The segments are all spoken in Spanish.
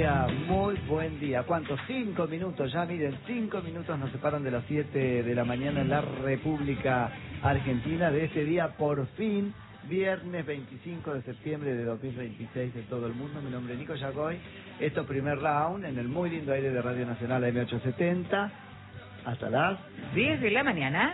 muy buen día. ¿Cuántos? 5 minutos ya, miren, 5 minutos nos separan de las 7 de la mañana en la República Argentina de este día, por fin, viernes 25 de septiembre de 2026 en todo el mundo. Mi nombre es Nico Yacoy. Esto primer round en el muy lindo aire de Radio Nacional AM870 hasta las 10 de la mañana.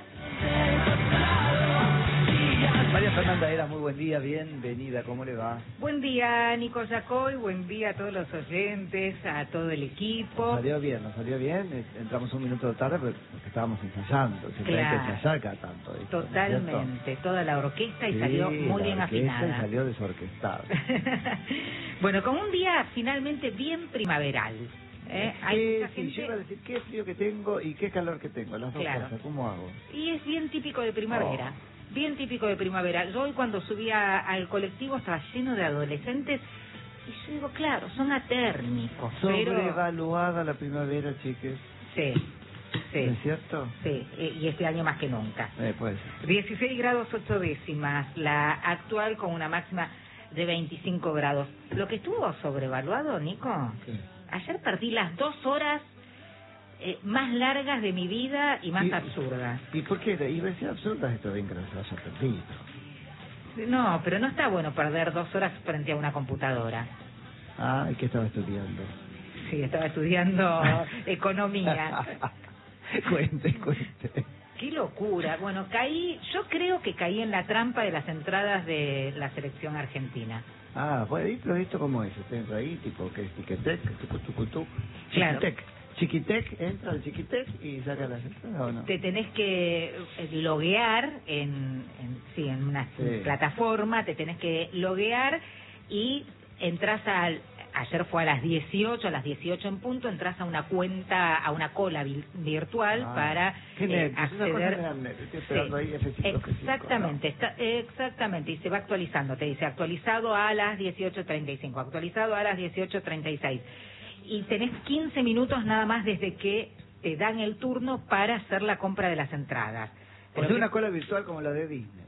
María Fernanda Era, muy buen día, bienvenida, ¿cómo le va? Buen día, Nico Yacoy, buen día a todos los oyentes, a todo el equipo. Nos salió bien, entramos un minuto tarde porque estábamos ensayando, siempre hay que ensayar cada tanto. ¿Viste? Totalmente, toda la orquesta y sí, salió muy bien afinada. Y salió desorquestada. Bueno, con un día finalmente bien primaveral. Hay mucha gente... yo iba a decir qué frío que tengo y qué calor que tengo, las dos cosas, ¿cómo hago? Y es bien típico de primavera. Bien típico de primavera. Yo hoy cuando subía al colectivo estaba lleno de adolescentes y yo digo, claro, son atérmicos. Sobrevaluada la primavera, chiques. Sí. ¿No es cierto? Sí, y este año más que nunca. Pues. 16 grados 8 décimas, la actual con una máxima de 25 grados. Lo que estuvo sobrevaluado, Nico, ayer perdí las 2 horas más largas de mi vida y más absurdas. ¿Y por qué? Iba a decir absurdas, esto bien que no se haya perdido. No, pero no está bueno perder 2 horas frente a una computadora. Ah, ¿y qué estaba estudiando? Sí, estaba estudiando economía. Cuente. Qué locura. Bueno, yo creo que caí en la trampa de las entradas de la selección argentina. Ah, pues, pero ¿esto cómo es? ¿Está ahí, tipo, que es Chiquitec, tucutucutú? Claro. Chiquitec, entra al Chiquitec y saca las entradas, ¿o no? Te tenés que loguear en una plataforma, te tenés que loguear y entras ayer fue a las 18 en punto, entras a una cuenta, a una cola virtual para acceder. Exactamente, exactamente, y se va actualizando, te dice actualizado a las 18:35, actualizado a las 18:36. Y tenés 15 minutos nada más desde que te dan el turno para hacer la compra de las entradas. O sea, una cola virtual como la de Disney.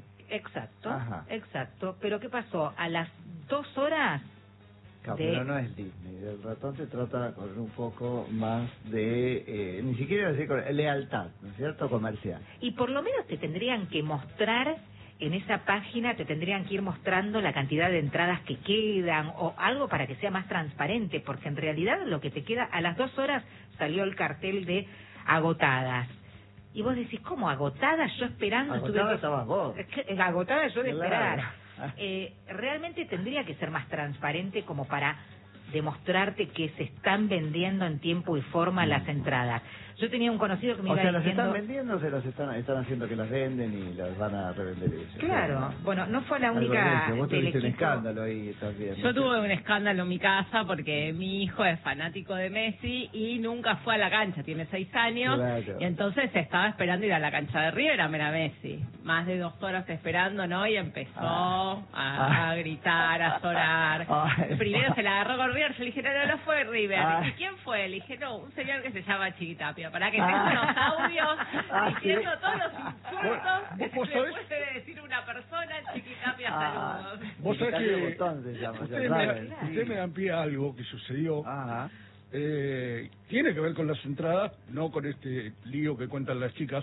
Exacto. Pero ¿qué pasó? A las 2 horas... Pero no es Disney. El ratón se trata con un poco más de... ni siquiera decir lealtad, ¿no es cierto? Comercial. Y por lo menos te tendrían que mostrar... En esa página te tendrían que ir mostrando la cantidad de entradas que quedan o algo para que sea más transparente, porque en realidad lo que te queda, a las 2 horas salió el cartel de agotadas. Y vos decís, ¿cómo agotadas? Yo esperando... Agotada estabas vos. Agotada yo de esperar. Realmente tendría que ser más transparente como para demostrarte que se están vendiendo en tiempo y forma las entradas. Yo tenía un conocido que me iba diciendo... ¿las están vendiendo o se las están haciendo que las venden y las van a revender ellos? Claro, bueno, no fue la única Vos del tuviste equipo. Un escándalo ahí también. Yo tuve un escándalo en mi casa porque mi hijo es fanático de Messi y nunca fue a la cancha, tiene 6 años, y entonces estaba esperando ir a la cancha de River a ver a Messi. Más de 2 horas esperando, ¿no? Y empezó a gritar, a llorar. Primero se la agarró con River, yo le dije, no fue River. ¿Y quién fue? Le dije, no, un señor que se llama Chiquitapia. Para que tenga unos audios diciendo todos los insultos que se le puede decir una persona, Chiquitapia, saludos. Vos sabés que usted me dan pie a algo que sucedió. Tiene que ver con las entradas, no con este lío que cuentan las chicas.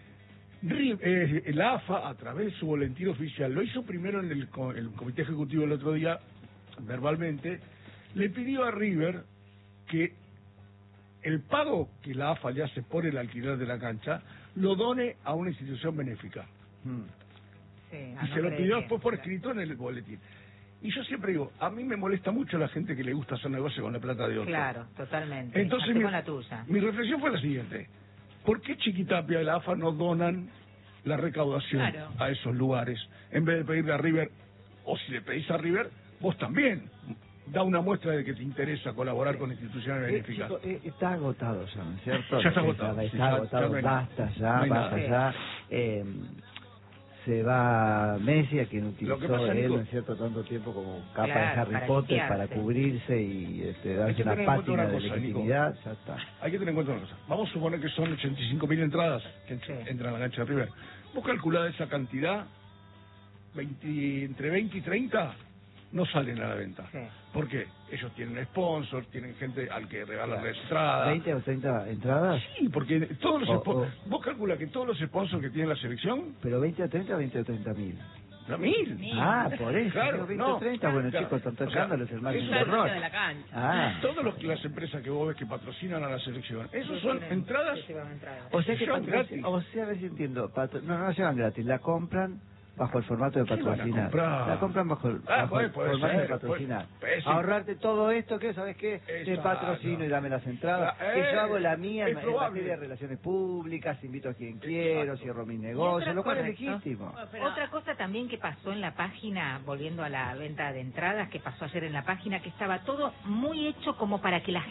La AFA, a través de su boletín oficial, lo hizo primero en el comité ejecutivo el otro día, verbalmente, le pidió a River que el pago que la AFA le hace por el alquiler de la cancha lo done a una institución benéfica. Y se lo pidió después por escrito en el boletín. Y yo siempre digo, a mí me molesta mucho la gente que le gusta hacer negocio con la plata de otro. Claro, totalmente. Entonces con la tuya. Mi reflexión fue la siguiente: ¿por qué Chiquitapia y la AFA no donan la recaudación a esos lugares en vez de pedirle a River? O si le pedís a River, vos también da una muestra de que te interesa colaborar con instituciones benéficas. Está agotado ya, ¿no es cierto? Ya está agotado. Está agotado, basta ya. Se va Messi, a quien utilizó él, ¿no es cierto?, tanto tiempo como capa de Harry Potter para cubrirse y darse una pátina de legitimidad. Ya está. Hay que tener en cuenta una cosa. Vamos a suponer que son 85.000 entradas que entran a la cancha de River. Vos calculás esa cantidad, entre 20 y 30... no salen a la venta. Sí. ¿Por qué? Ellos tienen sponsors, tienen gente al que regalan la entrada. 20 o 30 entradas. Sí, porque todos los vos calculas que todos los sponsors que tiene la selección... Pero 20 o 30 o 20 o 30 mil. ¿No, 1000? Ah, por eso. Claro, 20 o 30, bueno, claro. chicos, están tocando los hermanos Eso de es rock. de la cancha. Ah. Todas las empresas que vos ves que patrocinan a la selección, esos son tienen- entradas... sí, van entradas. O sea que Llevan gratis. o sea, a ver si entiendo. No, no llevan gratis, la compran bajo el formato de ¿Qué van a patrocinar. comprar? La compran bajo el puede formato ser, de patrocinar. puede ser. Ahorrarte todo esto, que ¿sabes qué? Te Exacto. patrocino y dame las entradas. Ah, Que yo hago la mía es en probable. materia de relaciones públicas, invito a quien quiero, Exacto. cierro mis Y negocios, otra- lo cual es correcto. legítimo. Pero- Otra cosa también que pasó en la página, volviendo a la venta de entradas, que pasó ayer en la página, que estaba todo muy hecho como para que la